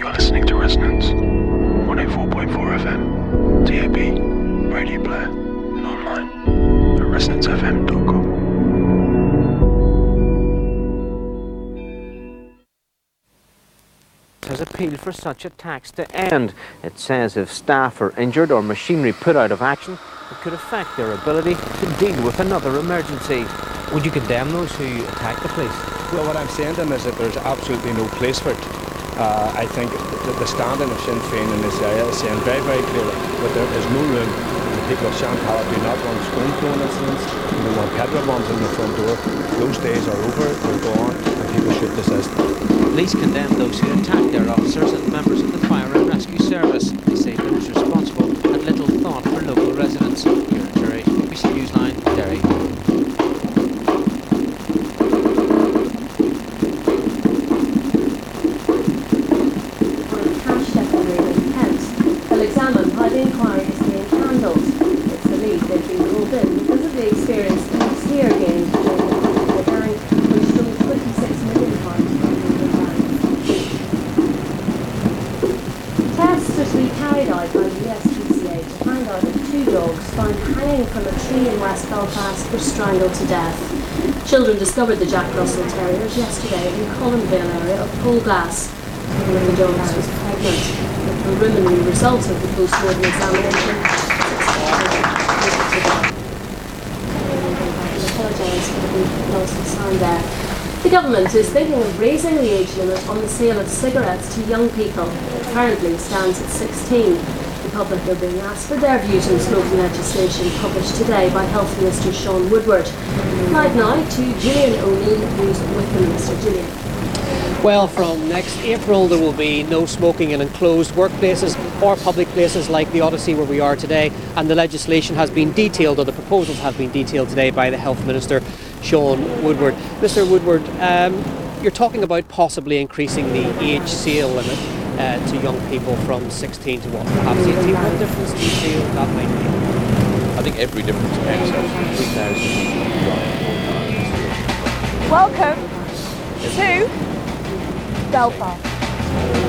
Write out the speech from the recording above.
You're listening to Resonance, 104.4 FM, DAB, Radio Player, and online at resonancefm.com. Has appealed for such a tax to end. It says if staff are injured or machinery put out of action, it could affect their ability to deal with another emergency. Would you condemn those who attack the police? Well, what I'm saying to them is that there's absolutely no place for it. I think the standing of Sinn Féin in this area is saying very, very clearly that there is no room for the people of Shantal do not want stone throwing incidents, we don't want petrol bombs in the front door. Those days are over, they're gone, and people should desist. Police condemn those who attack their officers and members of the Fire and Rescue Service. They say those responsible had little thought for local residents. Here in Derry, BBC Newsline, Derry. Cash deposit in Kent. They'll examine how the inquiry is being handled. It's believed they've been called in because of the experience police here gained during the hearing, which stole £26 million from the bank. Tests are to be carried out by the SPCA to find out if 2 dogs found hanging from a tree in West Belfast were strangled to death. Children discovered the Jack Russell Terriers yesterday in Collinville area of Poleglass. One of the dogs was pregnant. The preliminary results of the post-mortem examination. I apologise for the loss of sound there. The government is thinking of raising the age limit on the sale of cigarettes to young people. It currently stands at 16. The public are being asked for their views on smoking legislation published today by Health Minister Sean Woodward. Right now to Gillian O'Neill, who's with the Minister. Gillian. Well, from next April there will be no smoking in enclosed workplaces or public places like the Odyssey where we are today, and the legislation has been detailed, or the proposals have been detailed today by the Health Minister Sean Woodward. Mr Woodward, you're talking about possibly increasing the age sale limit to young people from 16 to perhaps 18. What difference do you feel that might make? I think every difference makes sense. 3,000. Welcome to Belfast.